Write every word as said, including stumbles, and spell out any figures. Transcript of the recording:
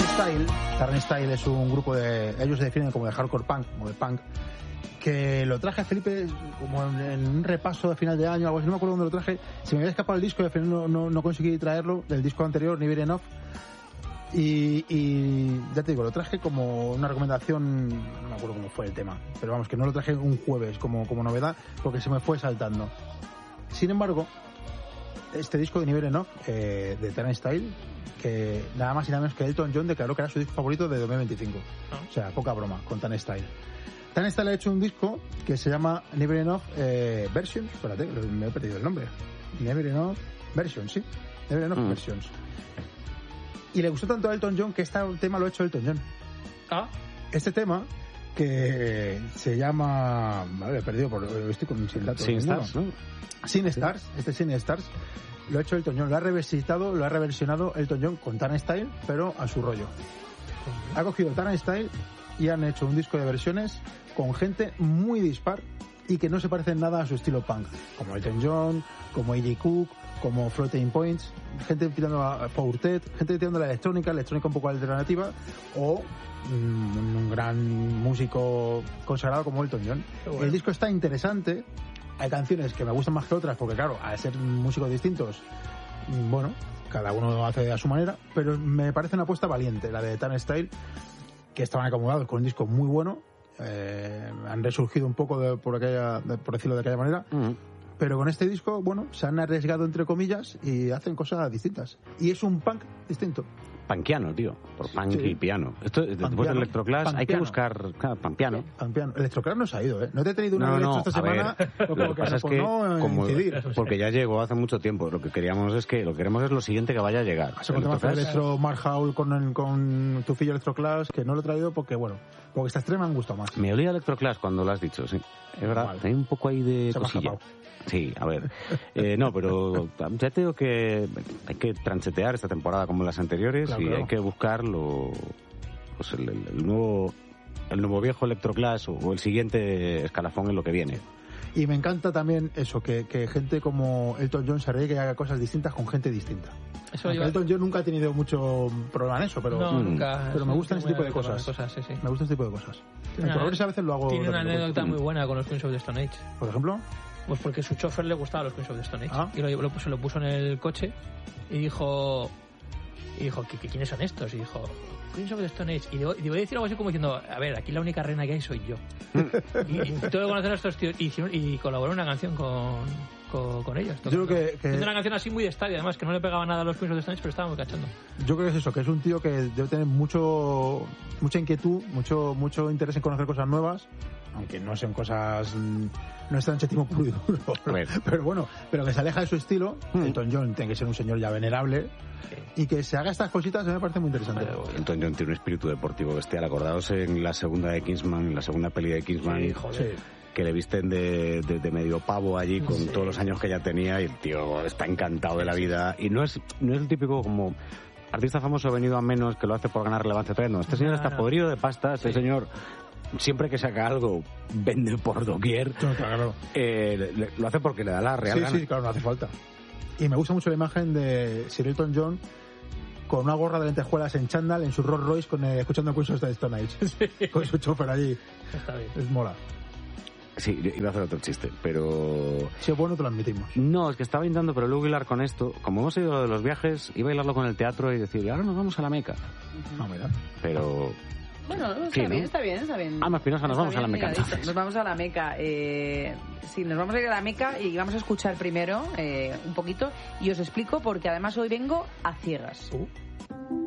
Style, Tarn Style es un grupo de, ellos se definen como de hardcore punk, como de punk, que lo traje a Felipe como en, en un repaso de final de año, algo así, no me acuerdo dónde lo traje, se me había escapado el disco y al final no, no, no conseguí traerlo, del disco anterior, Never Enough, y, y ya te digo, lo traje como una recomendación, no me acuerdo cómo fue el tema, pero vamos, que no lo traje un jueves como, como novedad, porque se me fue saltando. Sin embargo, este disco de Never Enough, eh, de Tarn Style, que nada más y nada menos que Elton John declaró que era su disco favorito de dos mil veinticinco. Oh. O sea, poca broma con Tarn Style. Tarn Style ha hecho un disco que se llama Never Enough eh, Versions. Espérate, me he perdido el nombre. Never Enough Versions, sí. Never Enough mm. Versions. Y le gustó tanto a Elton John que este tema lo ha hecho Elton John. Ah. Este tema que se llama... Vale, he perdido por... Estoy con sin datos. Sin Stars, ¿no? Sin Stars. Este Sin Stars lo ha hecho Elton John. Lo ha revisitado, lo ha reversionado Elton John con Tarn Style, pero a su rollo. Ha cogido Tarn Style y han hecho un disco de versiones con gente muy dispar y que no se parecen nada a su estilo punk, como Elton John, como A J Cook, como Floating Points, gente tirando a Fortet, gente tirando a la electrónica, electrónica un poco alternativa, o mm, un gran músico consagrado como Elton John. Bueno. El disco está interesante, hay canciones que me gustan más que otras, porque claro, al ser músicos distintos, bueno, cada uno hace a su manera, pero me parece una apuesta valiente, la de Tarn Style, que estaban acomodados con un disco muy bueno, eh, han resurgido un poco de, por aquella, de, por decirlo de aquella manera, uh-huh. Pero con este disco, bueno, se han arriesgado entre comillas y hacen cosas distintas. Y es un punk distinto. Panquiano, tío, por punk sí. Y piano. Esto, después del Electroclash hay que buscar, claro, Pampiano. Pampiano. Electroclash no se ha ido, ¿eh? No te he tenido una no, no, no, esta semana. Ver, lo que, lo que pasa es que, no como, porque ya llegó hace mucho tiempo, lo que queríamos es que, lo que queremos es lo siguiente que vaya a llegar. Has contado con Electro Mark Howell con, con tu fillo Electroclash, que no lo he traído porque, bueno, porque estas tres me han gustado más. Me olía Electroclash cuando lo has dicho, sí. Es verdad, vale. Hay un poco ahí de se cosilla. Sí, a ver. Eh, no, pero ya te digo que hay que transetear esta temporada como las anteriores, claro, y claro. Hay que buscar lo, pues el, el, el nuevo el nuevo viejo Electroclash o, o el siguiente escalafón en lo que viene. Y me encanta también eso, que, que gente como Elton John se arriesgue y haga cosas distintas con gente distinta. Eso yo... Elton John nunca ha tenido mucho problema en eso, pero, no, nunca, pero me gustan este tipo de cosas. cosas sí, sí. Me gusta este tipo de cosas. En Progress a veces lo hago... Tiene una anécdota muy buena con los Queens of the Stone Age. ¿Por ejemplo? Pues porque su chofer le gustaba los Queens of the Stone Age. ¿Ah? Y lo, lo, se lo puso en el coche y dijo... Y dijo, ¿Qué, ¿quiénes son estos? Y dijo... Queens of the Stone Age. Y debo, debo decir algo así como diciendo, a ver, aquí la única reina que hay soy yo. y, y tengo que conocer a estos tíos. Y, y colaboró en una canción con, con, con ellos. Yo creo que, que... una canción así muy de estadio, además, que no le pegaba nada a los Queens of the Stone Age, pero estaba muy cachondo. Yo creo que es eso, que es un tío que debe tener mucho mucha inquietud, mucho mucho interés en conocer cosas nuevas, aunque no sean cosas... No es tan chetimo puro y duro, pero, pero bueno, pero que se aleja de su estilo. Mm. Elton John tiene que ser un señor ya venerable, sí. Y que se haga estas cositas me parece muy interesante. Bueno, Elton John tiene un espíritu deportivo bestial. Acordaos en la segunda de Kingsman, en la segunda peli de Kingsman, sí, joder. Que le visten de, de, de medio pavo allí con sí. Todos los años que ya tenía y el tío está encantado de la vida. Y no es, no es el típico como... artista famoso venido a menos que lo hace por ganar relevancia. No, este señor no, está no. podrido de pasta, este sí. señor... Siempre que saca algo, vende por doquier. No, claro. Eh, le, lo hace porque le da la real sí, gana. Sí, claro, no hace falta. Y me gusta mucho la imagen de Sir Elton John con una gorra de lentejuelas en chándal en su Rolls Royce con, eh, escuchando Queens of the Stone Age. Sí. Con su chofer allí. Está bien. Es mola. Sí, iba a hacer otro chiste, pero... Si es bueno, te lo admitimos. No, es que estaba intentando, pero luego hilar con esto. Como hemos ido de los viajes, iba a hilarlo con el teatro y decir, ahora nos vamos a la Meca. No, mira. Pero... Bueno, está sí, bien, ¿no? está bien, está bien. Ah, más Pinoza, nos está vamos a la Meca. Entonces. Nos vamos a la Meca. Eh, sí, nos vamos a ir a la Meca y vamos a escuchar primero eh, un poquito y os explico porque además hoy vengo a ciegas. Uh.